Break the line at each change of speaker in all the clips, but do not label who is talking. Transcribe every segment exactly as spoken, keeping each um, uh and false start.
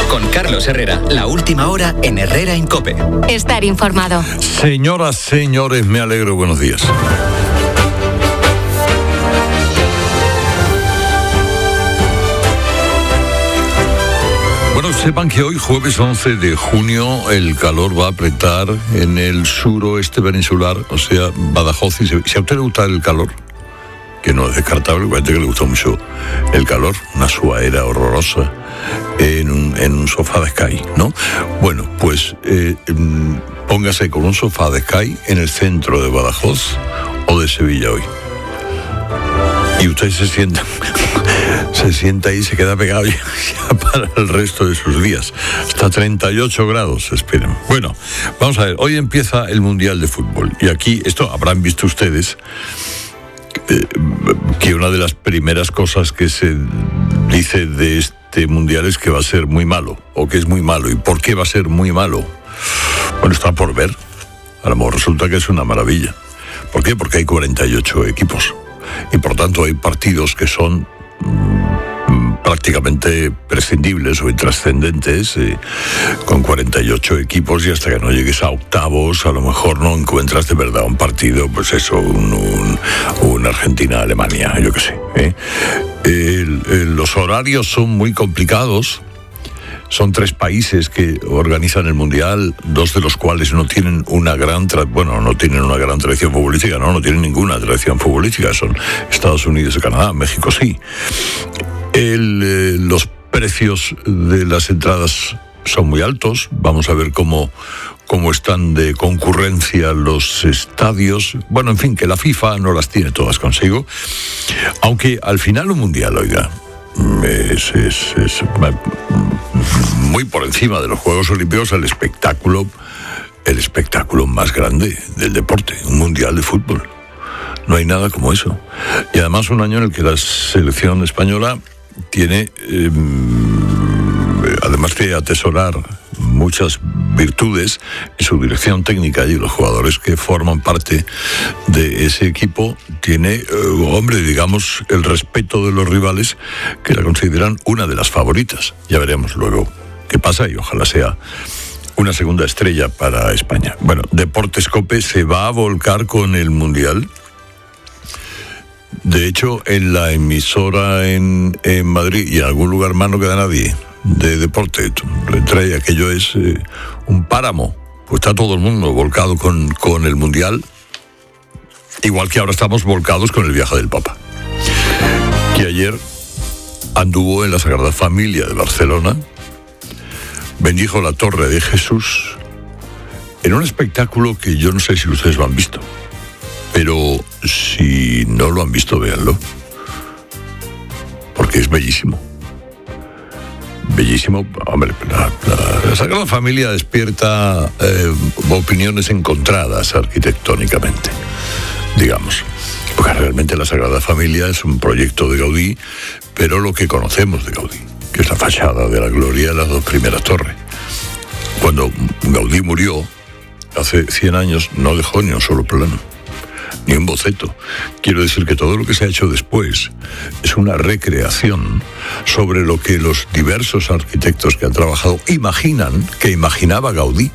Con Carlos Herrera, la última hora en Herrera en COPE.
Estar informado.
Señoras, señores, me alegro. Buenos días. Bueno, sepan que hoy, jueves once de junio, el calor va a apretar en el suroeste peninsular, o sea, Badajoz y Sevilla. Si a usted le gusta el calor, que no es descartable, parece que le gusta mucho el calor, una suaera horrorosa en un, en un sofá de Sky, ¿no? Bueno, pues eh, póngase con un sofá de Sky en el centro de Badajoz o de Sevilla hoy. Y usted se sienta, se sienta ahí y se queda pegado ya, ya para el resto de sus días. Hasta treinta y ocho grados, esperen. Bueno, vamos a ver, hoy empieza el Mundial de Fútbol. Y aquí, esto habrán visto ustedes, eh, que una de las primeras cosas que se dice de este Mundial es que va a ser muy malo, o que es muy malo. ¿Y por qué va a ser muy malo? Bueno, está por ver. A lo mejor resulta que es una maravilla. ¿Por qué? Porque hay cuarenta y ocho equipos. Y por tanto hay partidos que son mmm, prácticamente prescindibles o intrascendentes, eh, con cuarenta y ocho equipos, y hasta que no llegues a octavos a lo mejor no encuentras de verdad un partido, pues eso, un, un, un Argentina-Alemania, yo qué sé. ¿eh? El, el, los horarios son muy complicados. Son tres países que organizan el Mundial, dos de los cuales no tienen una gran, tra- bueno, no tienen una gran tradición futbolística, no, no tienen ninguna tradición futbolística, son Estados Unidos y Canadá, México sí. El, eh, los precios de las entradas son muy altos, vamos a ver cómo, cómo están de concurrencia los estadios, bueno, en fin, que la FIFA no las tiene todas consigo, aunque al final un Mundial, oiga, es... es, es muy por encima de los Juegos Olímpicos, el espectáculo, el espectáculo más grande del deporte, un mundial de fútbol. No hay nada como eso. Y además un año en el que la selección española tiene, eh, además de atesorar muchas virtudes en su dirección técnica, y los jugadores que forman parte de ese equipo tiene, eh, hombre, digamos, el respeto de los rivales, que la consideran una de las favoritas. Ya veremos luego qué pasa y ojalá sea una segunda estrella para España. Bueno, Deportes COPE se va a volcar con el Mundial. De hecho, en la emisora en, en Madrid y en algún lugar más no queda nadie de deporte. Trae, aquello es eh, un páramo. Pues está todo el mundo volcado con, con el Mundial, igual que ahora estamos volcados con el viaje del Papa, que ayer anduvo en la Sagrada Familia de Barcelona, bendijo la Torre de Jesús, en un espectáculo que yo no sé si ustedes lo han visto, pero si no lo han visto, véanlo, porque es bellísimo. Bellísimo, hombre, la, la, la Sagrada Familia despierta eh, opiniones encontradas arquitectónicamente, digamos. Porque realmente la Sagrada Familia es un proyecto de Gaudí, pero lo que conocemos de Gaudí, que es la fachada de la gloria de las dos primeras torres. Cuando Gaudí murió, hace cien años, no dejó ni un solo plano, ni un boceto. Quiero decir que todo lo que se ha hecho después es una recreación sobre lo que los diversos arquitectos que han trabajado imaginan que imaginaba Gaudí.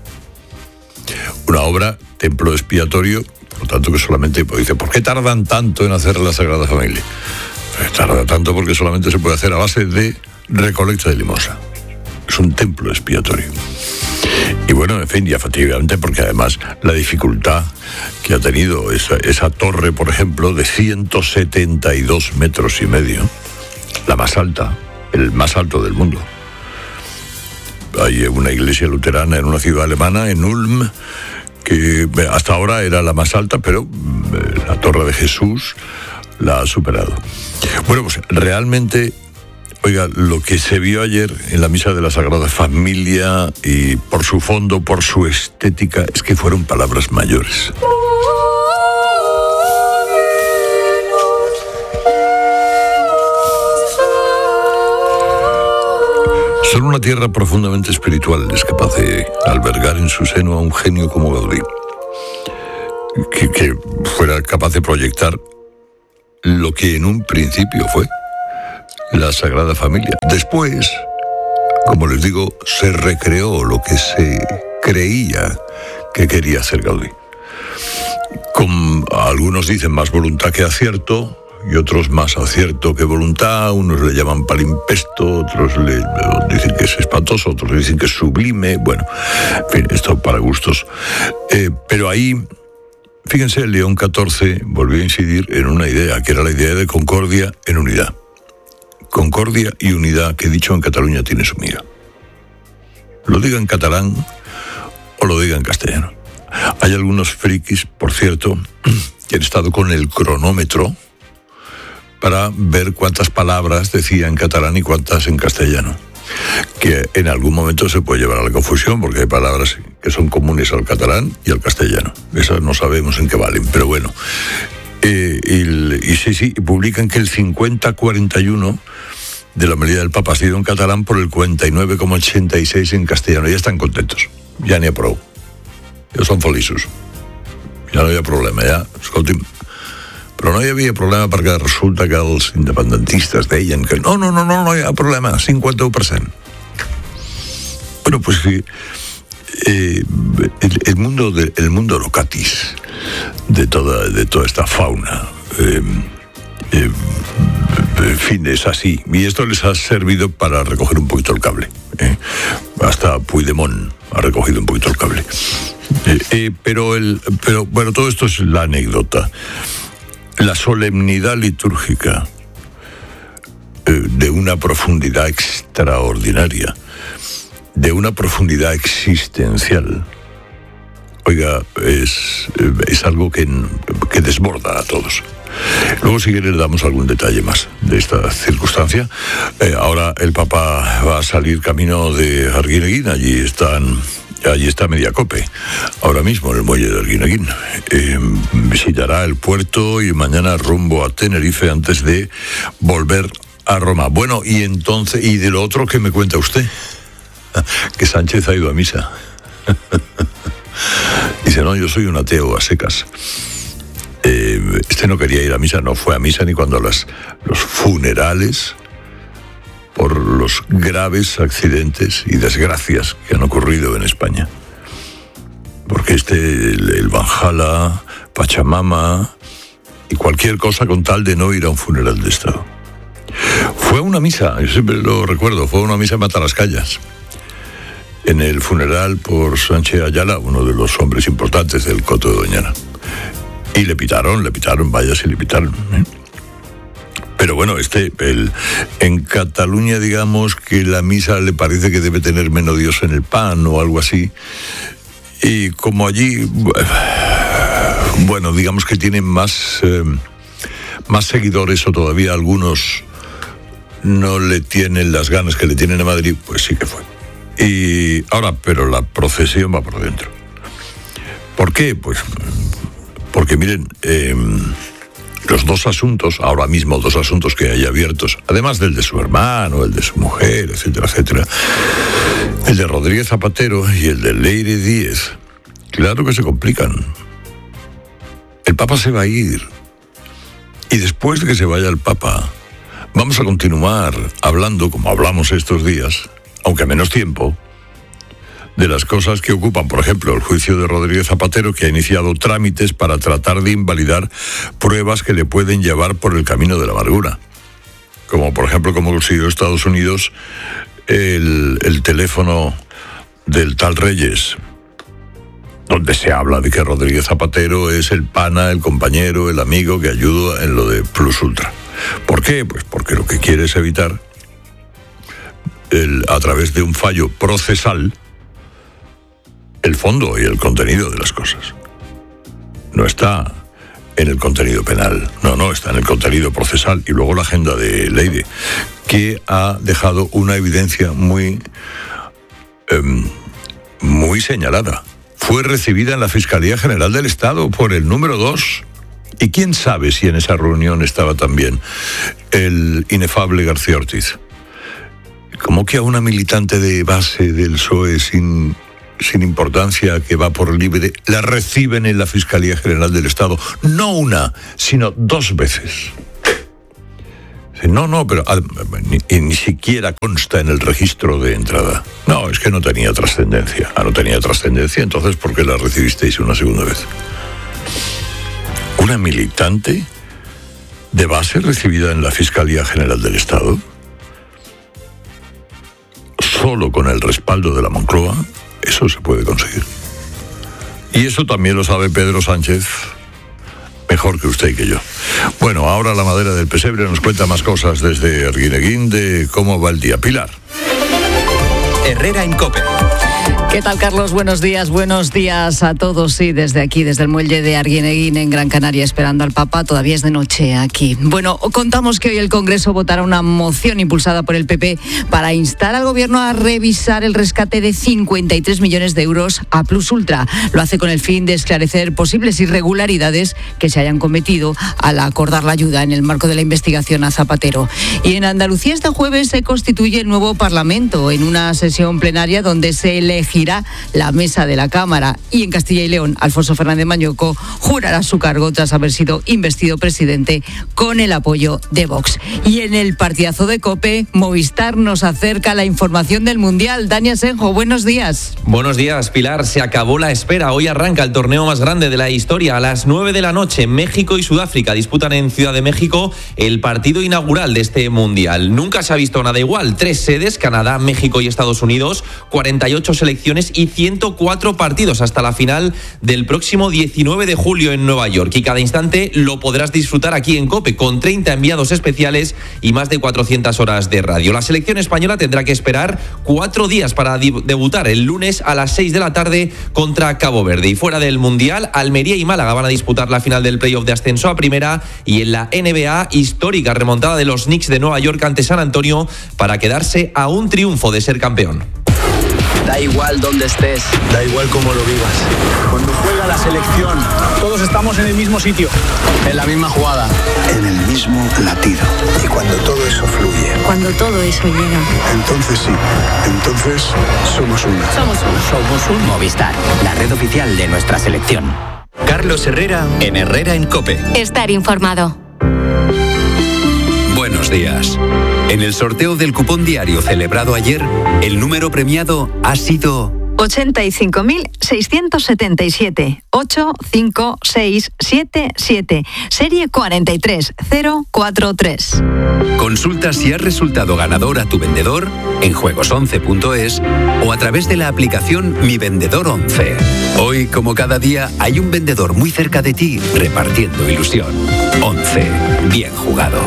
Una obra, templo expiatorio, por tanto que solamente, pues dice, ¿por qué tardan tanto en hacer la Sagrada Familia? Pues tarda tanto porque solamente se puede hacer a base de recolecta de limosna. Es un templo expiatorio. Y bueno, en fin, y efectivamente, porque además la dificultad que ha tenido esa, esa torre, por ejemplo, de ciento setenta y dos metros y medio, la más alta, el más alto del mundo. Hay una iglesia luterana en una ciudad alemana, en Ulm, que hasta ahora era la más alta, pero la Torre de Jesús la ha superado. Bueno, pues realmente, oiga, lo que se vio ayer en la misa de la Sagrada Familia, y por su fondo, por su estética, es que fueron palabras mayores. Solo una tierra profundamente espiritual es capaz de albergar en su seno a un genio como Gaudí, que, que fuera capaz de proyectar lo que en un principio fue la Sagrada Familia. Después como les digo, se recreó lo que se creía que quería hacer Gaudí. Con, algunos dicen más voluntad que acierto, y otros más acierto que voluntad. Unos le llaman palimpesto, otros le dicen que es espantoso, otros dicen que es sublime. Bueno, en fin, esto para gustos. Eh, pero ahí, fíjense, León catorce volvió a incidir en una idea, que era la idea de concordia en unidad. Concordia y unidad, que dicho en Cataluña tiene su miga. Lo diga en catalán o lo diga en castellano. Hay algunos frikis, por cierto, que han estado con el cronómetro para ver cuántas palabras decía en catalán y cuántas en castellano. Que en algún momento se puede llevar a la confusión, porque hay palabras que son comunes al catalán y al castellano. Esas no sabemos en qué valen, pero bueno. Eh, y, y sí, sí, publican que el cincuenta cuarenta y uno de la homilía del Papa ha sido en catalán por el cuarenta y nueve coma ochenta y seis en castellano. Ya están contentos, ya n'hi ha prou. Ja són feliços. Ja no hi ha problema, ja. Escolti'm, però no hi havia problema perquè resulta que els independentistes deien que no, no, no, no, no hi ha problema, cincuenta por ciento. Bueno, pues sí, eh, el, el mundo de, el mundo locatis de toda, de toda esta fauna, eh, eh, en fin, es así. Y esto les ha servido para recoger un poquito el cable. Eh. Hasta Puigdemont ha recogido un poquito el cable. Eh, eh, pero, el, pero, bueno, todo esto es la anécdota. La solemnidad litúrgica eh, de una profundidad extraordinaria, de una profundidad existencial, oiga, es, es algo que, que desborda a todos. Luego, si quiere, le damos algún detalle más de esta circunstancia. Eh, ahora el Papa va a salir camino de Arguineguín. Allí están, allí está Mediacope, ahora mismo en el muelle de Arguineguín. Eh, visitará el puerto y mañana rumbo a Tenerife antes de volver a Roma. Bueno, y entonces, y de lo otro, ¿qué me cuenta usted? Que Sánchez ha ido a misa. Dice, no, yo soy un ateo a secas. Eh, este no quería ir a misa, no fue a misa ni cuando las, los funerales por los graves accidentes y desgracias que han ocurrido en España. Porque este, el, el Valhalla, Pachamama y cualquier cosa con tal de no ir a un funeral de Estado. Fue una misa, yo siempre lo recuerdo, fue una misa en Matalascallas, en el funeral por Sánchez Ayala, uno de los hombres importantes del Coto de Doñana. Y le pitaron, le pitaron, vaya si le pitaron. ¿eh? Pero bueno, este, el, en Cataluña, digamos que la misa le parece que debe tener menos Dios en el pan o algo así. Y como allí, bueno, digamos que tienen más, eh, más seguidores, o todavía algunos no le tienen las ganas que le tienen a Madrid, pues sí que fue. Y ahora, pero la procesión va por dentro. ¿Por qué? Pues porque miren, eh, los dos asuntos, ahora mismo dos asuntos que hay abiertos, además del de su hermano, el de su mujer, etcétera, etcétera, el de Rodríguez Zapatero y el de Leire Díez, claro que se complican. El Papa se va a ir, y después de que se vaya el Papa, vamos a continuar hablando, como hablamos estos días, aunque a menos tiempo, de las cosas que ocupan, por ejemplo, el juicio de Rodríguez Zapatero, que ha iniciado trámites para tratar de invalidar pruebas que le pueden llevar por el camino de la amargura. Como, por ejemplo, como consiguió Estados Unidos el, el teléfono del tal Reyes, donde se habla de que Rodríguez Zapatero es el pana, el compañero, el amigo que ayuda en lo de Plus Ultra. ¿Por qué? Pues porque lo que quiere es evitar, el, a través de un fallo procesal, el fondo y el contenido de las cosas. No está en el contenido penal, no, no, está en el contenido procesal. Y luego la agenda de Leire, que ha dejado una evidencia muy, eh, muy señalada. Fue recibida en la Fiscalía General del Estado por el número dos. Y quién sabe si en esa reunión estaba también el inefable García Ortiz. Como que a una militante de base del P S O E sin... sin importancia, que va por libre, la reciben en la Fiscalía General del Estado, no una, sino dos veces. No, no, pero ni, ni siquiera consta en el registro de entrada. No, es que no tenía trascendencia. Ah, no tenía trascendencia, entonces ¿por qué la recibisteis una segunda vez? ¿Una militante de base recibida en la Fiscalía General del Estado? Solo con el respaldo de la Moncloa, eso se puede conseguir. Y eso también lo sabe Pedro Sánchez mejor que usted y que yo. Bueno, ahora la madera del pesebre nos cuenta más cosas desde Arguineguín de cómo va el día. Pilar.
Herrera en COPE.
¿Qué tal, Carlos? Buenos días, buenos días a todos. Sí, desde aquí, desde el muelle de Arguineguín en Gran Canaria, esperando al Papa. Todavía es de noche aquí. Bueno, contamos que hoy el Congreso votará una moción impulsada por el P P para instar al Gobierno a revisar el rescate de cincuenta y tres millones de euros a Plus Ultra. Lo hace con el fin de esclarecer posibles irregularidades que se hayan cometido al acordar la ayuda en el marco de la investigación a Zapatero. Y en Andalucía este jueves se constituye el nuevo Parlamento en una sesión plenaria donde se elegirá la mesa de la Cámara, y en Castilla y León Alfonso Fernández Mañueco jurará su cargo tras haber sido investido presidente con el apoyo de Vox. Y en el partidazo de COPE, Movistar nos acerca la información del Mundial. Dani Asenjo, buenos días.
Buenos días, Pilar. Se acabó la espera. Hoy arranca el torneo más grande de la historia. A las nueve de la noche, México y Sudáfrica disputan en Ciudad de México el partido inaugural de este Mundial. Nunca se ha visto nada igual. Tres sedes, Canadá, México y Estados Unidos, cuarenta y ocho selecciones y ciento cuatro partidos hasta la final del próximo diecinueve de julio en Nueva York. Y cada instante lo podrás disfrutar aquí en COPE con treinta enviados especiales y más de cuatrocientas horas de radio. La selección española tendrá que esperar cuatro días para di- debutar el lunes a las seis de la tarde contra Cabo Verde. Y fuera del Mundial, Almería y Málaga van a disputar la final del playoff de ascenso a primera, y en la N B A, histórica remontada de los Knicks de Nueva York ante San Antonio para quedarse a un triunfo de ser campeón.
Da igual dónde estés,
da igual cómo lo vivas.
Cuando juega la selección,
todos estamos en el mismo sitio,
en la misma jugada,
en el mismo latido. Y cuando todo eso fluye,
cuando todo eso llega,
entonces sí, entonces somos uno.
Somos uno.
Somos un Movistar, la red oficial de nuestra selección. Carlos Herrera en Herrera en COPE.
Estar informado.
Buenos días. En el sorteo del cupón diario celebrado ayer, el número premiado ha sido
ochenta y cinco mil seiscientos setenta y siete, ocho cinco seis siete siete, serie cuarenta y tres cero cuatro tres.
Consulta si has resultado ganador a tu vendedor en juegos once punto es o a través de la aplicación Mi Vendedor once. Hoy, como cada día, hay un vendedor muy cerca de ti repartiendo ilusión. once. Bien jugado.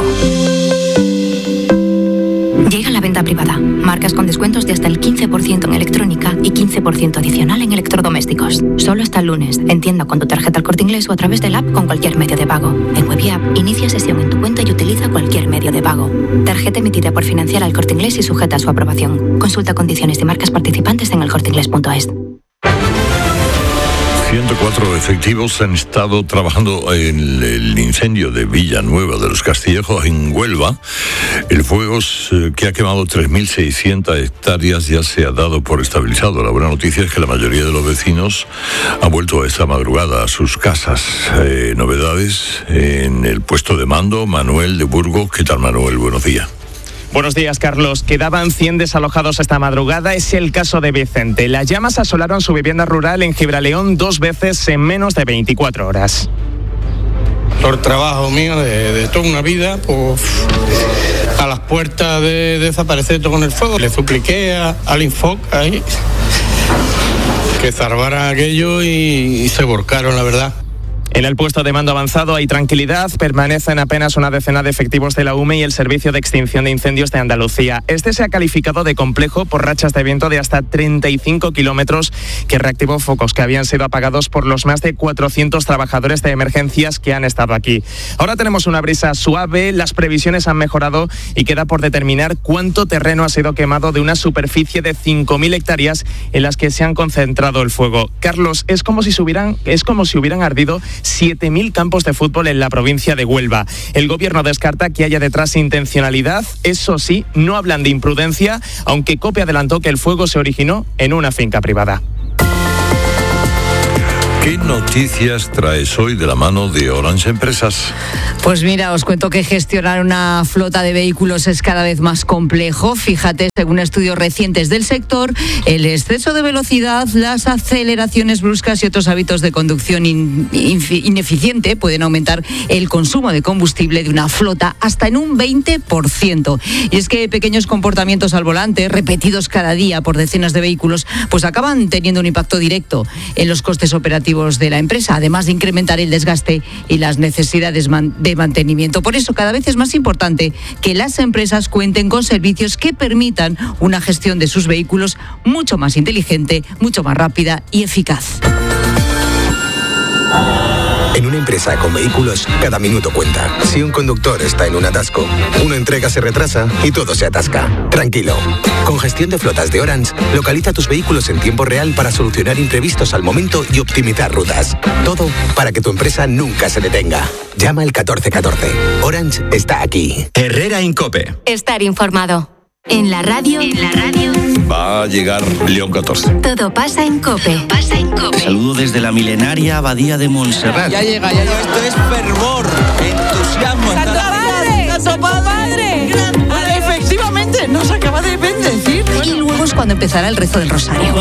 Llega la venta privada. Marcas con descuentos de hasta el quince por ciento en electrónica y quince por ciento adicional en electrodomésticos. Solo hasta el lunes. En tienda con tu tarjeta El Corte Inglés o a través del app con cualquier medio de pago. En web y app, inicia sesión en tu cuenta y utiliza cualquier medio de pago. Tarjeta emitida por Financiera El Corte Inglés y sujeta a su aprobación. Consulta condiciones y marcas participantes en el corte inglés punto es.
ciento cuatro efectivos han estado trabajando en el incendio de Villanueva de los Castillejos en Huelva. El fuego que ha quemado tres mil seiscientas hectáreas ya se ha dado por estabilizado. La buena noticia es que la mayoría de los vecinos han vuelto esta madrugada a sus casas. Eh, novedades en el puesto de mando, Manuel de Burgos. ¿Qué tal, Manuel? Buenos días.
Buenos días, Carlos. Quedaban cien desalojados esta madrugada. Es el caso de Vicente. Las llamas asolaron su vivienda rural en Gibraleón dos veces en menos de veinticuatro horas.
Por trabajo mío de, de toda una vida, pues a las puertas de, de desaparecer todo con el fuego. Le supliqué a, al Infoc ahí que salvaran aquello y, y se volcaron, la verdad.
En el puesto de mando avanzado hay tranquilidad, permanecen apenas una decena de efectivos de la U M E y el Servicio de Extinción de Incendios de Andalucía. Este se ha calificado de complejo por rachas de viento de hasta treinta y cinco kilómetros que reactivó focos que habían sido apagados por los más de cuatrocientos trabajadores de emergencias que han estado aquí. Ahora tenemos una brisa suave, las previsiones han mejorado y queda por determinar cuánto terreno ha sido quemado de una superficie de cinco mil hectáreas en las que se han concentrado el fuego. Carlos, es como si se hubieran, es como si hubieran ardido siete mil campos de fútbol en la provincia de Huelva. El gobierno descarta que haya detrás intencionalidad. Eso sí, no hablan de imprudencia, aunque COPE adelantó que el fuego se originó en una finca privada.
¿Qué noticias traes hoy de la mano de Orange Empresas?
Pues mira, os cuento que gestionar una flota de vehículos es cada vez más complejo. Fíjate, según estudios recientes del sector, el exceso de velocidad, las aceleraciones bruscas y otros hábitos de conducción in, in, ineficiente pueden aumentar el consumo de combustible de una flota hasta en un veinte por ciento. Y es que pequeños comportamientos al volante, repetidos cada día por decenas de vehículos, pues acaban teniendo un impacto directo en los costes operativos de la empresa, además de incrementar el desgaste y las necesidades de mantenimiento. Por eso, cada vez es más importante que las empresas cuenten con servicios que permitan una gestión de sus vehículos mucho más inteligente, mucho más rápida y eficaz.
En una empresa con vehículos, cada minuto cuenta. Si un conductor está en un atasco, una entrega se retrasa y todo se atasca. Tranquilo. Con gestión de flotas de Orange, localiza tus vehículos en tiempo real para solucionar imprevistos al momento y optimizar rutas. Todo para que tu empresa nunca se detenga. Llama al catorce catorce. Orange está aquí.
Herrera Incope.
Estar informado. En la radio. En la radio.
Va a llegar León catorce.
Todo pasa en COPE. Todo pasa en COPE.
Saludo desde la milenaria Abadía de Montserrat.
Ya llega, ya llega. Esto es fervor, entusiasmo.
¡Santo Padre! ¡Santo Padre! Efectivamente, nos acaba de bendecir. Y luego es cuando empezará el rezo del rosario.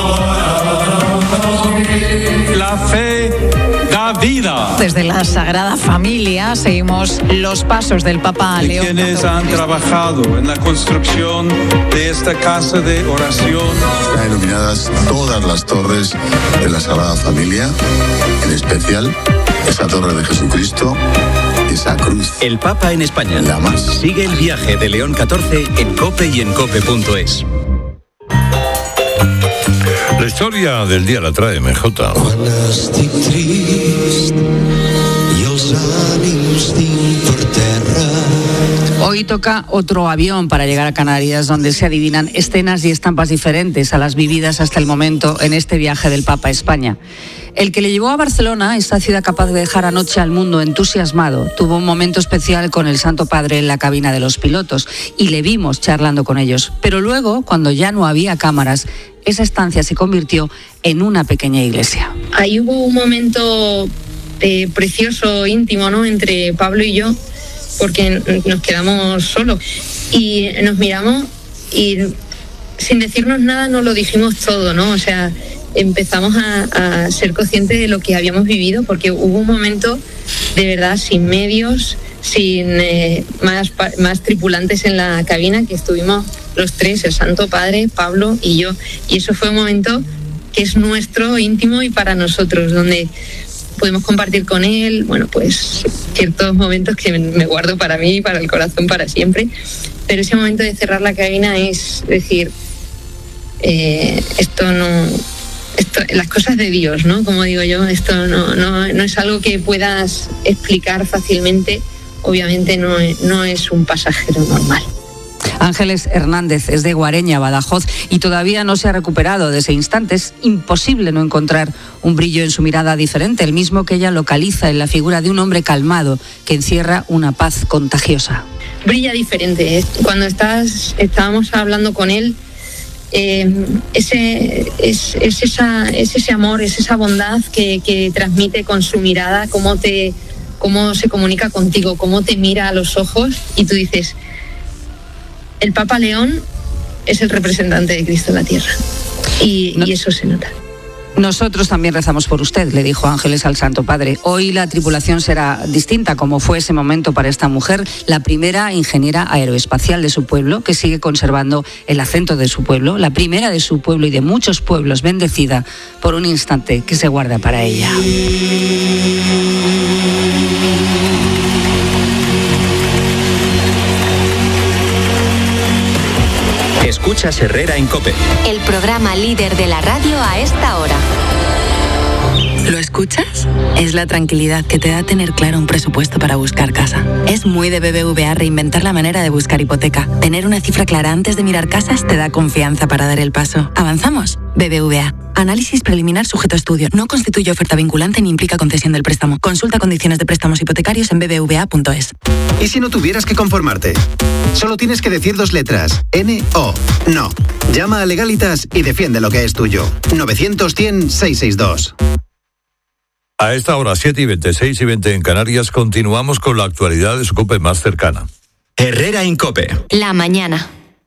La fe da vida.
Desde la Sagrada Familia seguimos los pasos del Papa León catorce.
Quienes han trabajado en la construcción de esta casa de oración.
Están iluminadas todas las torres de la Sagrada Familia, en especial esa torre de Jesucristo, esa cruz.
El Papa en España.
La más.
Sigue el viaje de León catorce en COPE y en cope punto es.
La historia del día la trae M J.
Hoy toca otro avión para llegar a Canarias, donde se adivinan escenas y estampas diferentes a las vividas hasta el momento en este viaje del Papa a España. El que le llevó a Barcelona, esta ciudad capaz de dejar anoche al mundo entusiasmado, tuvo un momento especial con el Santo Padre en la cabina de los pilotos y le vimos charlando con ellos. Pero luego, cuando ya no había cámaras, esa estancia se convirtió en una pequeña iglesia.
Ahí hubo un momento eh, precioso, íntimo, ¿no?, entre Pablo y yo, porque nos quedamos solos y nos miramos y sin decirnos nada nos lo dijimos todo, ¿no? O sea, empezamos a, a ser conscientes de lo que habíamos vivido, porque hubo un momento de verdad sin medios, sin eh, más, más tripulantes en la cabina, que estuvimos los tres, el Santo Padre, Pablo y yo, y eso fue un momento que es nuestro, íntimo y para nosotros, donde podemos compartir con él, bueno, pues ciertos momentos que me guardo para mí, para el corazón, para siempre, pero ese momento de cerrar la cabina es decir, eh, esto no... Esto, las cosas de Dios, ¿no? Como digo yo, esto no, no, no es algo que puedas explicar fácilmente. Obviamente no es, no es un pasajero normal.
Ángeles Hernández es de Guareña, Badajoz, y todavía no se ha recuperado de ese instante. Es imposible no encontrar un brillo en su mirada diferente, el mismo que ella localiza en la figura de un hombre calmado que encierra una paz contagiosa.
Brilla diferente. Cuando estás, estábamos hablando con él, Eh, ese, es, es, esa, es ese amor, es esa bondad que, que transmite con su mirada, cómo, te, cómo se comunica contigo, cómo te mira a los ojos y tú dices, el Papa León es el representante de Cristo en la tierra y, no. y eso se nota.
Nosotros también rezamos por usted, le dijo Ángeles al Santo Padre. Hoy la tripulación será distinta, como fue ese momento para esta mujer, la primera ingeniera aeroespacial de su pueblo, que sigue conservando el acento de su pueblo, la primera de su pueblo y de muchos pueblos, bendecida por un instante que se guarda para ella.
Escuchas Herrera en COPE.
El programa líder de la radio a esta hora.
¿Lo escuchas? Es la tranquilidad que te da tener claro un presupuesto para buscar casa. Es muy de B B V A reinventar la manera de buscar hipoteca. Tener una cifra clara antes de mirar casas te da confianza para dar el paso. ¿Avanzamos? B B V A. Análisis preliminar sujeto a estudio. No constituye oferta vinculante ni implica concesión del préstamo. Consulta condiciones de préstamos hipotecarios en b b v a punto es.
¿Y si no tuvieras que conformarte? Solo tienes que decir dos letras. N O. No. Llama a Legalitas y defiende lo que es tuyo. novecientos cien seiscientos sesenta y dos.
A esta hora, siete y veinte, seis y veinte en Canarias, continuamos con la actualidad de su COPE más cercana.
Herrera en COPE.
La mañana.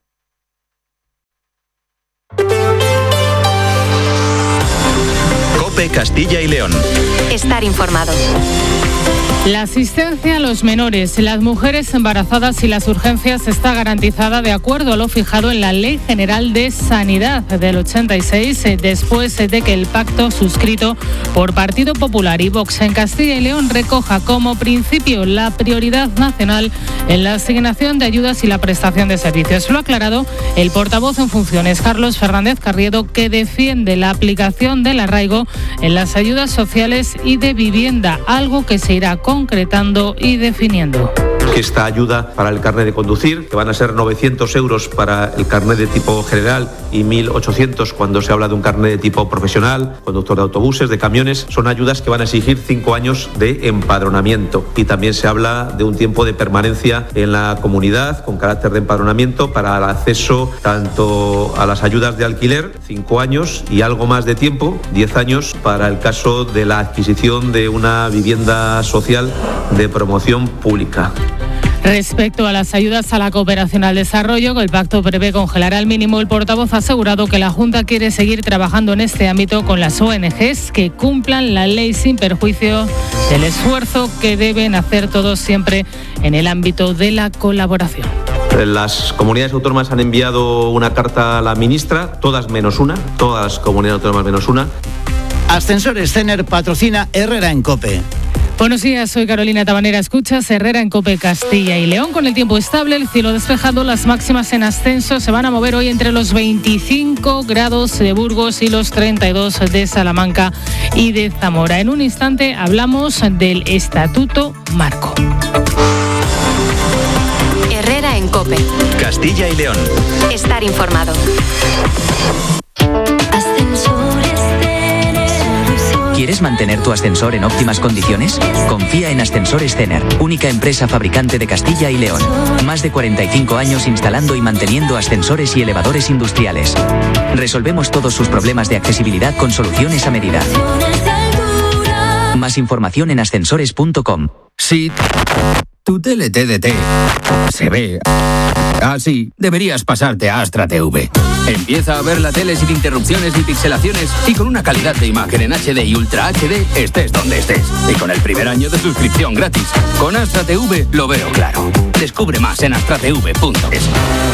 COPE Castilla y León.
Estar informado.
La asistencia a los menores, las mujeres embarazadas y las urgencias está garantizada de acuerdo a lo fijado en la Ley General de Sanidad del ochenta y seis, después de que el pacto suscrito por Partido Popular y Vox en Castilla y León recoja como principio la prioridad nacional en la asignación de ayudas y la prestación de servicios. Lo ha aclarado el portavoz en funciones, Carlos Fernández Carriedo, que defiende la aplicación del arraigo en las ayudas sociales y de vivienda, algo que se irá concretando y definiendo.
Esta ayuda para el carnet de conducir, que van a ser novecientos euros para el carnet de tipo general y mil ochocientos cuando se habla de un carnet de tipo profesional, conductor de autobuses, de camiones, son ayudas que van a exigir cinco años de empadronamiento. Y también se habla de un tiempo de permanencia en la comunidad con carácter de empadronamiento para el acceso tanto a las ayudas de alquiler, cinco años, y algo más de tiempo, diez años, para el caso de la adquisición de una vivienda social de promoción pública.
Respecto a las ayudas a la cooperación al desarrollo, que el pacto prevé congelar al mínimo, el portavoz ha asegurado que la Junta quiere seguir trabajando en este ámbito con las O N Ges que cumplan la ley sin perjuicio del esfuerzo que deben hacer todos siempre en el ámbito de la colaboración.
Las comunidades autónomas han enviado una carta a la ministra, todas menos una, todas las comunidades autónomas menos una.
Ascensores Cener patrocina Herrera en COPE.
Buenos días, soy Carolina Tabanera. Escuchas Herrera en COPE Castilla y León. Con el tiempo estable, el cielo despejado, las máximas en ascenso se van a mover hoy entre los veinticinco grados de Burgos y los treinta y dos de Salamanca y de Zamora. En un instante hablamos del Estatuto Marco.
Herrera en COPE.
Castilla y León.
Estar informado.
¿Quieres mantener tu ascensor en óptimas condiciones? Confía en Ascensores Cener, única empresa fabricante de Castilla y León. Más de cuarenta y cinco años instalando y manteniendo ascensores y elevadores industriales. Resolvemos todos sus problemas de accesibilidad con soluciones a medida. Más información en ascensores punto com.
Si tu tele T D T se ve así, deberías pasarte a Astra T V. Empieza a ver la tele sin interrupciones ni pixelaciones y con una calidad de imagen en H D y Ultra H D, estés donde estés. Y con el primer año de suscripción gratis. Con Astra T V lo veo claro. Descubre más en astra t v punto es.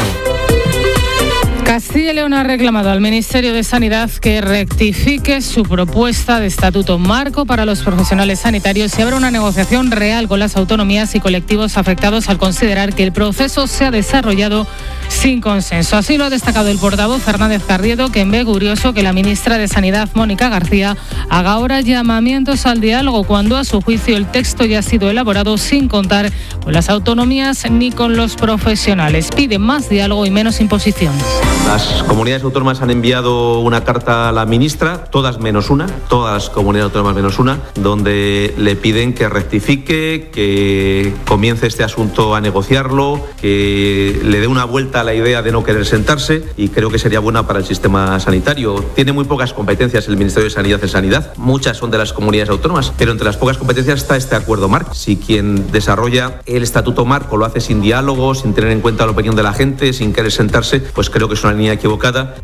Castilla y León ha reclamado al Ministerio de Sanidad que rectifique su propuesta de estatuto marco para los profesionales sanitarios y abra una negociación real con las autonomías y colectivos afectados al considerar que el proceso se ha desarrollado sin consenso. Así lo ha destacado el portavoz Fernández Carriedo, que ve curioso que la ministra de Sanidad, Mónica García, haga ahora llamamientos al diálogo cuando a su juicio el texto ya ha sido elaborado sin contar con las autonomías ni con los profesionales. Pide más diálogo y menos imposición.
Las comunidades autónomas han enviado una carta a la ministra, todas menos una, todas las comunidades autónomas menos una, donde le piden que rectifique, que comience este asunto a negociarlo, que le dé una vuelta a la idea de no querer sentarse, y creo que sería buena para el sistema sanitario. Tiene muy pocas competencias el Ministerio de Sanidad en sanidad, muchas son de las comunidades autónomas, pero entre las pocas competencias está este acuerdo marco. Si quien desarrolla el estatuto marco lo hace sin diálogo, sin tener en cuenta la opinión de la gente, sin querer sentarse, pues creo que es una línea equivocada.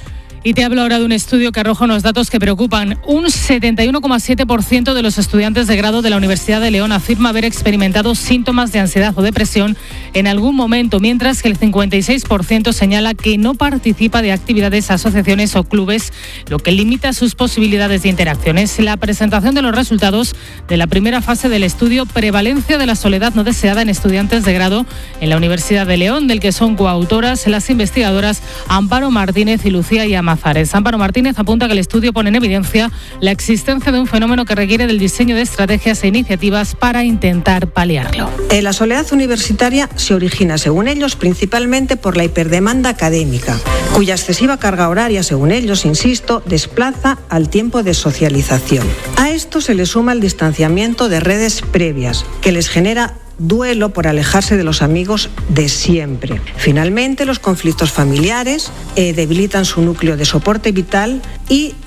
Y te hablo ahora de un estudio que arroja unos datos que preocupan. Un setenta y uno coma siete por ciento de los estudiantes de grado de la Universidad de León afirma haber experimentado síntomas de ansiedad o depresión en algún momento, mientras que el cincuenta y seis por ciento señala que no participa de actividades, asociaciones o clubes, lo que limita sus posibilidades de interacción. Es la presentación de los resultados de la primera fase del estudio Prevalencia de la soledad no deseada en estudiantes de grado en la Universidad de León, del que son coautoras las investigadoras Amparo Martínez y Lucía Llama. Amparo Martínez apunta que el estudio pone en evidencia la existencia de un fenómeno que requiere del diseño de estrategias e iniciativas para intentar paliarlo.
La soledad universitaria se origina, según ellos, principalmente por la hiperdemanda académica, cuya excesiva carga horaria, según ellos, insisto, desplaza al tiempo de socialización. A esto se le suma el distanciamiento de redes previas, que les genera duelo por alejarse de los amigos de siempre. Finalmente, los conflictos familiares eh, debilitan su núcleo de soporte vital y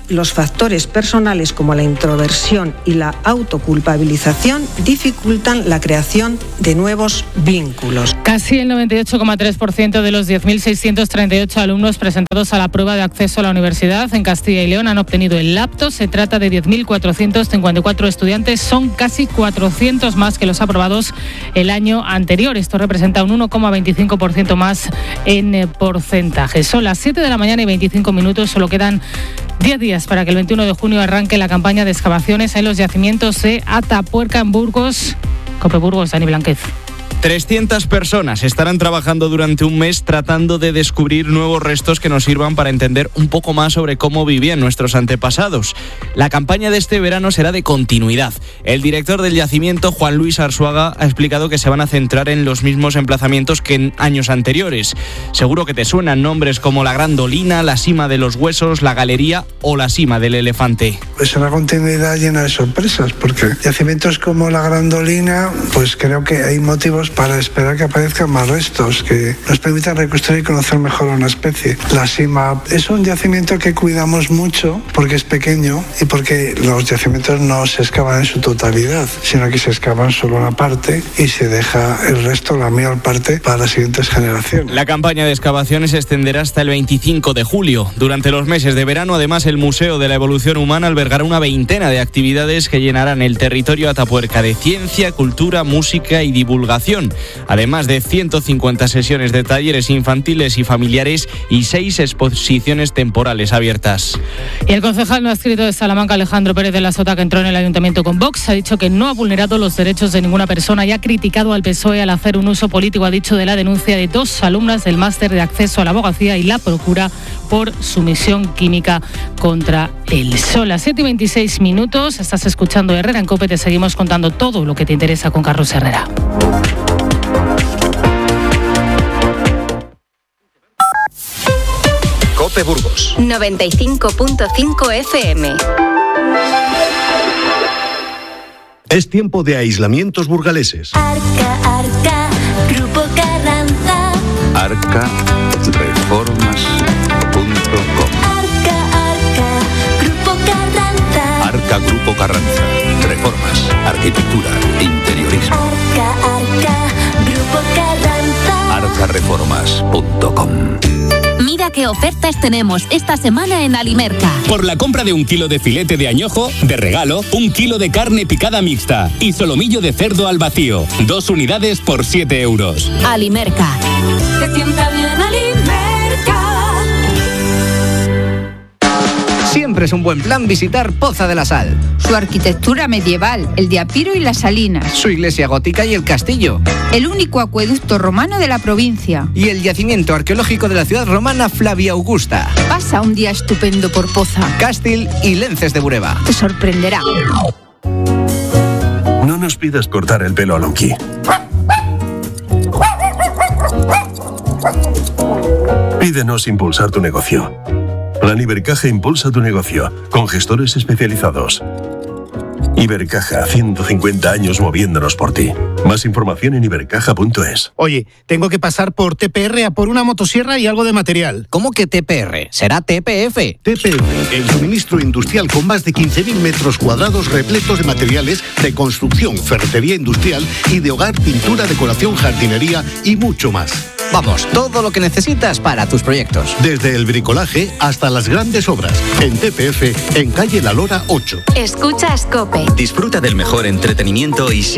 los factores personales como la introversión y la autoculpabilización dificultan la creación de nuevos vínculos.
Casi el noventa y ocho coma tres por ciento de los diez mil seiscientos treinta y ocho alumnos presentados a la prueba de acceso a la universidad en Castilla y León han obtenido el laptop. Se trata de diez mil cuatrocientos cincuenta y cuatro estudiantes, son casi cuatrocientos más que los aprobados el año anterior. Esto representa un uno coma veinticinco por ciento más en porcentaje. Son las siete de la mañana y veinticinco minutos, solo quedan diez días para que el veintiuno de junio arranque la campaña de excavaciones en los yacimientos de Atapuerca en Burgos. Cope Burgos, Dani Blanquez.
trescientas personas estarán trabajando durante un mes tratando de descubrir nuevos restos que nos sirvan para entender un poco más sobre cómo vivían nuestros antepasados. La campaña de este verano será de continuidad. El director del yacimiento, Juan Luis Arzuaga, ha explicado que se van a centrar en los mismos emplazamientos que en años anteriores. Seguro que te suenan nombres como la Grandolina, la Sima de los Huesos, la Galería o la Sima del Elefante.
Es una continuidad llena de sorpresas, porque yacimientos como la Grandolina, pues creo que hay motivos para esperar que aparezcan más restos que nos permitan reconstruir y conocer mejor a una especie. La Sima es un yacimiento que cuidamos mucho porque es pequeño y porque los yacimientos no se excavan en su totalidad, sino que se excavan solo una parte y se deja el resto, la mayor parte, para las siguientes generaciones.
La campaña de excavaciones se extenderá hasta el veinticinco de julio. Durante los meses de verano, además, el Museo de la Evolución Humana albergará una veintena de actividades que llenarán el territorio Atapuerca de ciencia, cultura, música y divulgación. Además de ciento cincuenta sesiones de talleres infantiles y familiares y seis exposiciones temporales abiertas.
Y el concejal no adscrito de Salamanca, Alejandro Pérez de la Sota, que entró en el ayuntamiento con Vox, ha dicho que no ha vulnerado los derechos de ninguna persona y ha criticado al P S O E al hacer un uso político, ha dicho, de la denuncia de dos alumnas del máster de acceso a la abogacía y la procura por sumisión química contra él. Son las siete y veintiséis minutos, estás escuchando Herrera en COPE, te seguimos contando todo lo que te interesa con Carlos Herrera.
COPE Burgos
noventa y cinco punto cinco F M.
Es tiempo de aislamientos burgaleses.
Arca, Arca, Grupo Carranza.
arca reformas punto com.
Arca, Arca, Grupo Carranza.
Arca Grupo Carranza. Reformas, arquitectura, interiorismo.
Arca, Arca, Grupo Carranza.
arca reformas punto com.
Mira qué ofertas tenemos esta semana en Alimerca.
Por la compra de un kilo de filete de añojo, de regalo, un kilo de carne picada mixta y solomillo de cerdo al vacío. Dos unidades por siete euros.
Alimerca.
Se sienta bien Alimerca.
Siempre es un buen plan visitar Poza de la Sal.
Su arquitectura medieval, el de Apiro y las Salinas.
Su iglesia gótica y el castillo.
El único acueducto romano de la provincia.
Y el yacimiento arqueológico de la ciudad romana Flavia Augusta.
Pasa un día estupendo por Poza.
Castil y Lences de Bureba.
Te sorprenderá.
No nos pidas cortar el pelo a Lonky. Pídenos impulsar tu negocio. Plan Ibercaja impulsa tu negocio, con gestores especializados. Ibercaja, ciento cincuenta años moviéndonos por ti. Más información en ibercaja punto es.
Oye, tengo que pasar por T P R a por una motosierra y algo de material.
¿Cómo que T P R? Será T P F.
T P F, el suministro industrial con más de quince mil metros cuadrados repletos de materiales de construcción, ferretería industrial y de hogar, pintura, decoración, jardinería y mucho más.
Vamos, todo lo que necesitas para tus proyectos.
Desde el bricolaje hasta las grandes obras. En T P F, en calle La Lora ocho.
Escuchas COPE.
Disfruta del mejor entretenimiento y